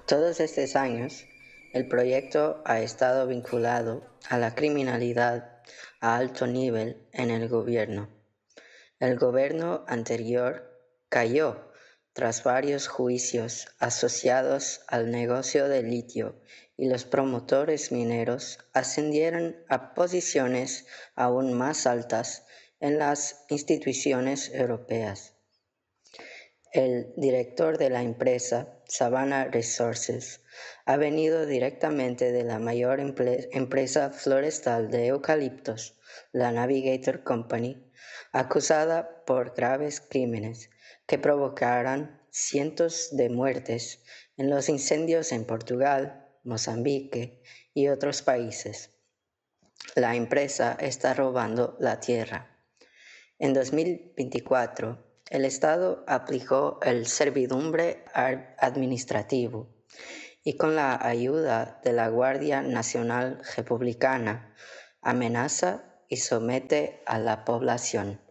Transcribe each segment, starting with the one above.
Todos estos años, el proyecto ha estado vinculado a la criminalidad a alto nivel en el gobierno. El gobierno anterior cayó tras varios juicios asociados al negocio del litio y los promotores mineros ascendieron a posiciones aún más altas en las instituciones europeas. El director de la empresa, Savannah Resources, ha venido directamente de la mayor empresa forestal de eucaliptos, la Navigator Company, acusada por graves crímenes que provocaron cientos de muertes en los incendios en Portugal, Mozambique y otros países. La empresa está robando la tierra. En 2024, el Estado aplicó el servidumbre administrativo y con la ayuda de la Guardia Nacional Republicana amenaza y somete a la población.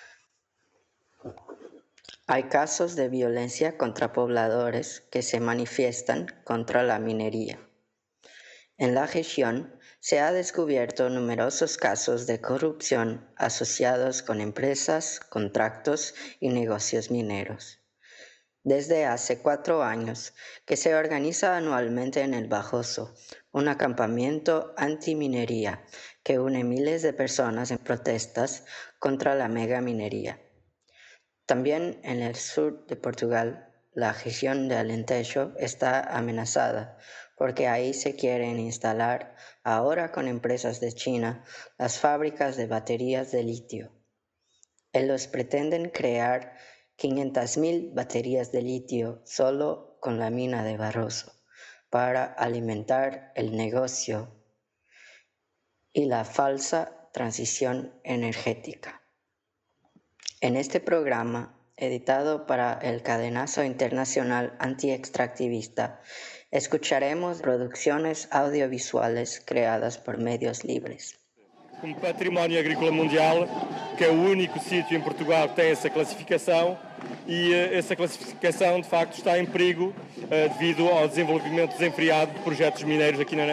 Hay casos de violencia contra pobladores que se manifiestan contra la minería. En la región se ha descubierto numerosos casos de corrupción asociados con empresas, contratos y negocios mineros. Desde hace 4 años que se organiza anualmente en el Bajoso un acampamiento antiminería que une miles de personas en protestas contra la megaminería. También en el sur de Portugal, la región de Alentejo está amenazada porque ahí se quieren instalar, ahora con empresas de China, las fábricas de baterías de litio. Ellos pretenden crear 500,000 baterías de litio solo con la mina de Barroso para alimentar el negocio y la falsa transición energética. En este programa, editado para el Cadenazo Internacional Anti-Extractivista, escucharemos producciones audiovisuales creadas por medios libres. Como Património Agrícola Mundial, que é o único sítio em Portugal que tem essa classificação, e essa classificação de facto está em perigo devido ao desenvolvimento desenfreado de projetos mineiros aqui na